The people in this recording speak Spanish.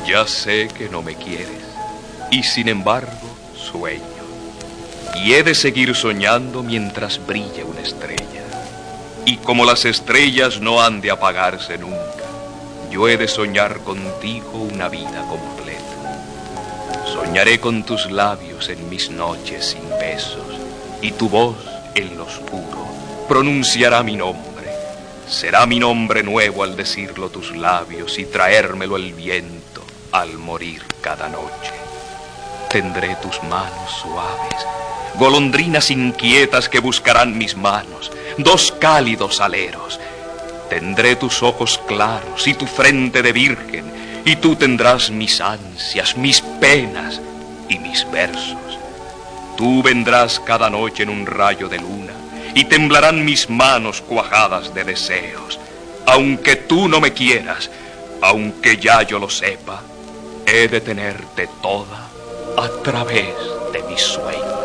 Ya sé que no me quieres, y sin embargo sueño. Y he de seguir soñando mientras brille una estrella. Y como las estrellas no han de apagarse nunca, yo he de soñar contigo una vida completa. Soñaré con tus labios en mis noches sin besos, y tu voz en lo oscuro pronunciará mi nombre. Será mi nombre nuevo al decirlo tus labios y traérmelo el viento al morir cada noche. Tendré tus manos suaves, golondrinas inquietas que buscarán mis manos, dos cálidos aleros. Tendré tus ojos claros y tu frente de virgen, y tú tendrás mis ansias, mis penas y mis versos. Tú vendrás cada noche en un rayo de luna, y temblarán mis manos cuajadas de deseos. Aunque tú no me quieras, aunque ya yo lo sepa, he de tenerte toda a través de mis sueños.